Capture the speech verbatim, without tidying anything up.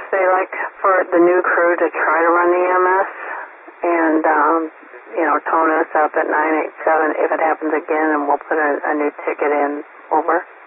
they like for the new crew to try to run the E M S and, um, you know, tone us up at nine eight seven if it happens again, and we'll put a, a new ticket in. Over.